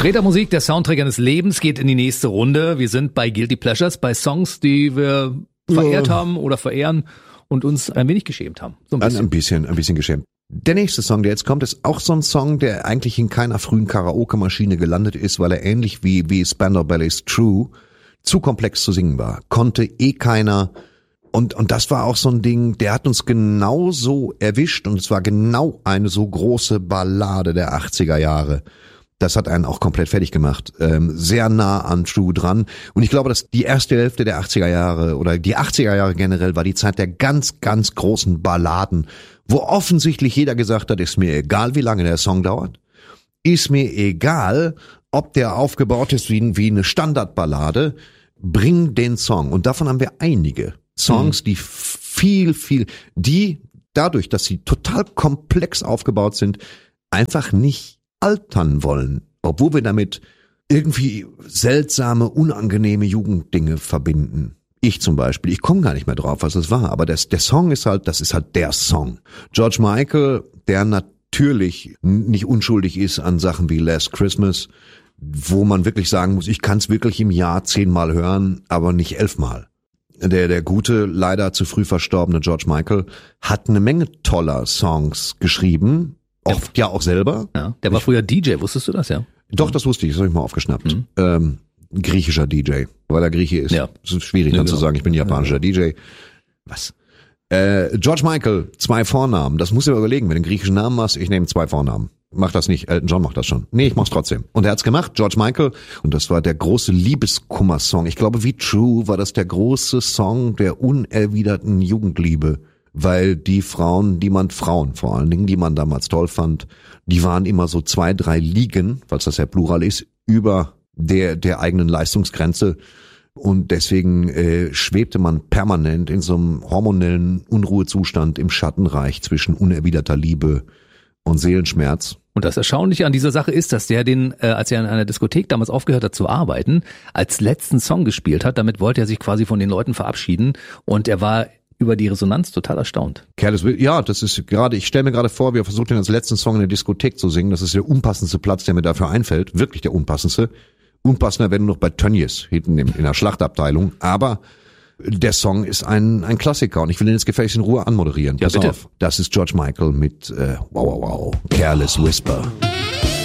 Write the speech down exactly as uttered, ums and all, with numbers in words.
Tretermusik, der Soundtrack eines Lebens, geht in die nächste Runde. Wir sind bei Guilty Pleasures, bei Songs, die wir verehrt ja. haben oder verehren und uns ein wenig geschämt haben. So ein bisschen. Ein bisschen, ein bisschen geschämt. Der nächste Song, der jetzt kommt, ist auch so ein Song, der eigentlich in keiner frühen Karaoke-Maschine gelandet ist, weil er ähnlich wie, wie Spandau Ballet's True zu komplex zu singen war. Konnte eh keiner. Und, und das war auch so ein Ding, der hat uns genauso erwischt und es war genau eine so große Ballade der achtziger Jahre. Das hat einen auch komplett fertig gemacht. Ähm, sehr nah an True dran. Und ich glaube, dass die erste Hälfte der achtziger Jahre oder die achtziger Jahre generell war die Zeit der ganz, ganz großen Balladen, wo offensichtlich jeder gesagt hat, ist mir egal, wie lange der Song dauert. Ist mir egal, ob der aufgebaut ist wie, wie eine Standardballade. Bring den Song. Und davon haben wir einige. Songs, die viel, viel, die dadurch, dass sie total komplex aufgebaut sind, einfach nicht altern wollen, obwohl wir damit irgendwie seltsame, unangenehme Jugenddinge verbinden. Ich zum Beispiel, ich komme gar nicht mehr drauf, was es war, aber das, der Song ist halt, das ist halt der Song. George Michael, der natürlich nicht unschuldig ist an Sachen wie Last Christmas, wo man wirklich sagen muss, ich kann es wirklich im Jahr zehnmal hören, aber nicht elfmal. Der, der gute, leider zu früh verstorbene George Michael hat eine Menge toller Songs geschrieben, oft ja, ja auch selber. Ja, der war früher D J, wusstest du das, ja? Doch, das wusste ich, das habe ich mal aufgeschnappt. Mhm. Ähm, griechischer D J, weil er Grieche ist. Ja. Es ist schwierig dann ja, genau. zu sagen, ich bin japanischer ja, ja. D J. Was? Äh, George Michael, zwei Vornamen, das musst du dir überlegen, wenn du einen griechischen Namen hast, ich nehme zwei Vornamen. Mach das nicht, Elton John macht das schon. Nee, ich mach's trotzdem. Und er hat's gemacht, George Michael. Und das war der große Liebeskummer-Song. Ich glaube, wie True war das der große Song der unerwiderten Jugendliebe. Weil die Frauen, die man, Frauen vor allen Dingen, die man damals toll fand, die waren immer so zwei, drei Ligen, falls das ja Plural ist, über der, der eigenen Leistungsgrenze. Und deswegen äh, schwebte man permanent in so einem hormonellen Unruhezustand im Schattenreich zwischen unerwiderter Liebe und Seelenschmerz. Und das Erstaunliche an dieser Sache ist, dass der den, äh, als er in einer Diskothek damals aufgehört hat zu arbeiten, als letzten Song gespielt hat. Damit wollte er sich quasi von den Leuten verabschieden und er war über die Resonanz total erstaunt. Careless Whisper, ja, das ist gerade, ich stelle mir gerade vor, wie er versucht, den als letzten Song in der Diskothek zu singen. Das ist der unpassendste Platz, der mir dafür einfällt. Wirklich der unpassendste. Unpassender, wenn du noch bei Tönnies hinten in, in der Schlachtabteilung. Aber der Song ist ein ein Klassiker und ich will den jetzt gefälligst in Ruhe anmoderieren. Ja, Pass bitte. auf. Das ist George Michael mit äh, wow, wow, wow, Careless Whisper.